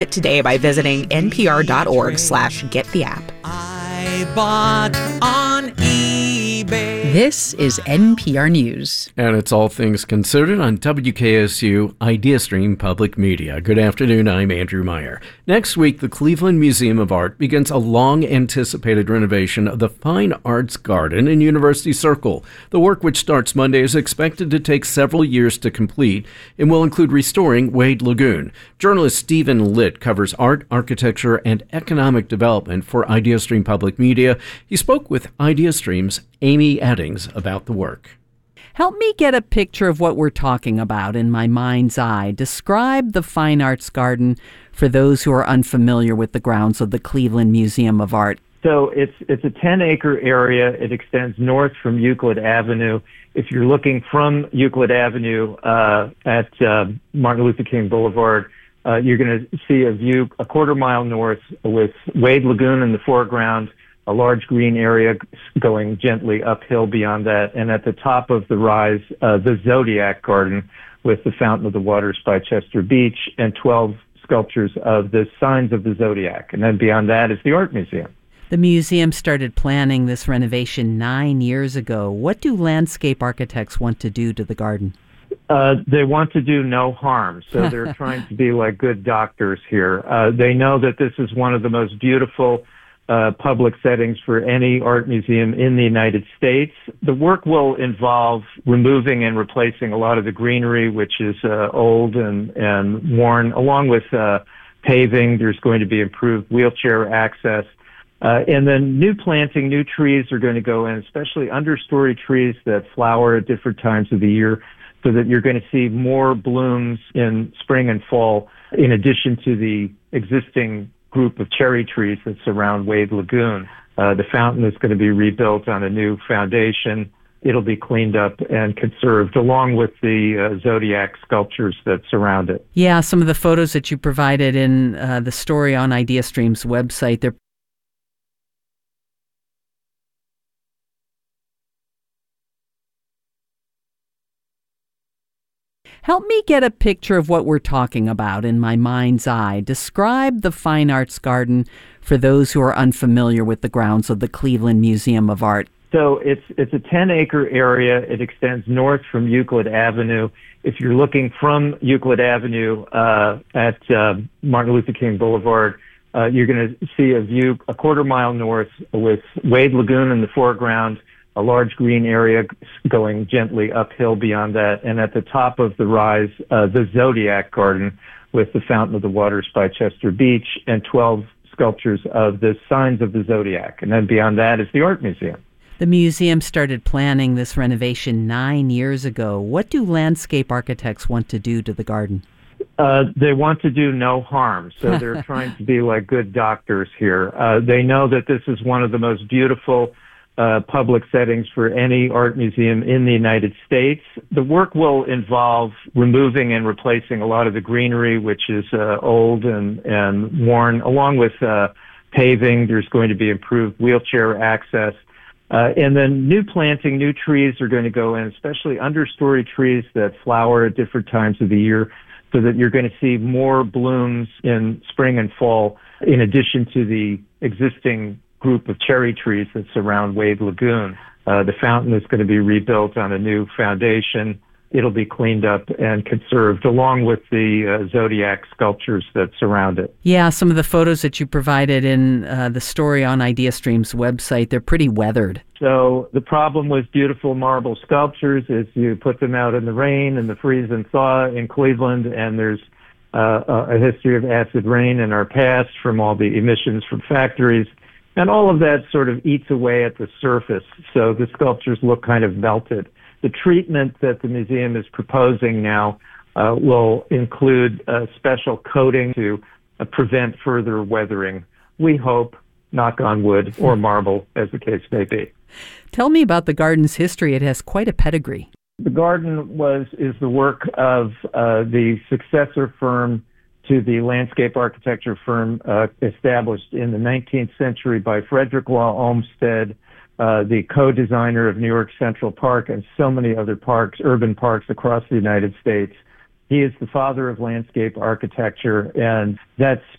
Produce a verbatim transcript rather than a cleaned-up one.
it today by visiting npr.org slash get the app. I bought on eBay. This is N P R News. And it's All Things Considered on W K S U IdeaStream Public Media. Good afternoon, I'm Andrew Meyer. Next week, the Cleveland Museum of Art begins a long-anticipated renovation of the Fine Arts Garden in University Circle. The work, which starts Monday, is expected to take several years to complete and will include restoring Wade Lagoon. Journalist Stephen Litt covers art, architecture, and economic development for IdeaStream Public Media. He spoke with IdeaStream's Amy Eddings about the work. Help me get a picture of what we're talking about in my mind's eye. Describe the Fine Arts Garden for those who are unfamiliar with the grounds of the Cleveland Museum of Art. So it's it's a ten-acre area. It extends north from Euclid Avenue. If you're looking from Euclid Avenue uh, at uh, Martin Luther King Boulevard, uh, you're going to see a view a quarter mile north with Wade Lagoon in the foreground, a large green area going gently uphill beyond that, and at the top of the rise, uh, the Zodiac Garden with the Fountain of the Waters by Chester Beach and twelve sculptures of the signs of the Zodiac. And then beyond that is the Art Museum. The museum started planning this renovation nine years ago. What do landscape architects want to do to the garden? Uh, they want to do no harm, so they're trying to be like good doctors here. Uh, they know that this is one of the most beautiful Uh, public settings for any art museum in the United States. The work will involve removing and replacing a lot of the greenery, which is uh, old and, and worn, along with uh, paving. There's going to be improved wheelchair access. Uh, and then new planting, new trees are going to go in, especially understory trees that flower at different times of the year, so that you're going to see more blooms in spring and fall, in addition to the existing group of cherry trees that surround Wade Lagoon. Uh, the fountain is going to be rebuilt on a new foundation. It'll be cleaned up and conserved, along with the uh, Zodiac sculptures that surround it. Yeah, some of the photos that you provided in uh, the story on IdeaStream's website, they're Help me get a picture of what we're talking about in my mind's eye. Describe the Fine Arts Garden for those who are unfamiliar with the grounds of the Cleveland Museum of Art. So it's it's a ten-acre area. It extends north from Euclid Avenue. If you're looking from Euclid Avenue uh, at uh, Martin Luther King Boulevard, uh, you're going to see a view a quarter mile north with Wade Lagoon in the foreground, a large green area going gently uphill beyond that, and at the top of the rise, uh, the Zodiac Garden with the Fountain of the Waters by Chester Beach and twelve sculptures of the signs of the Zodiac. And then beyond that is the Art Museum. The museum started planning this renovation nine years ago. What do landscape architects want to do to the garden? Uh, they want to do no harm, so they're trying to be like good doctors here. Uh, they know that this is one of the most beautiful Uh, public settings for any art museum in the United States. The work will involve removing and replacing a lot of the greenery, which is uh, old and, and worn, along with uh, paving. There's going to be improved wheelchair access. Uh, and then new planting, new trees are going to go in, especially understory trees that flower at different times of the year, so that you're going to see more blooms in spring and fall, in addition to the existing group of cherry trees that surround Wade Lagoon. Uh, the fountain is going to be rebuilt on a new foundation. It'll be cleaned up and conserved, along with the uh, Zodiac sculptures that surround it. Yeah, some of the photos that you provided in uh, the story on IdeaStream's website, they're pretty weathered. So the problem with beautiful marble sculptures is you put them out in the rain and the freeze and thaw in Cleveland, and there's uh, a history of acid rain in our past from all the emissions from factories. And all of that sort of eats away at the surface, so the sculptures look kind of melted. The treatment that the museum is proposing now uh, will include a special coating to uh, prevent further weathering. We hope, knock on wood, or marble, as the case may be. Tell me about the garden's history. It has quite a pedigree. The garden was is the work of uh, the successor firm to the landscape architecture firm uh, established in the nineteenth century by Frederick Law Olmsted, uh, the co-designer of New York Central Park and so many other parks, urban parks across the United States. He is the father of landscape architecture, and that's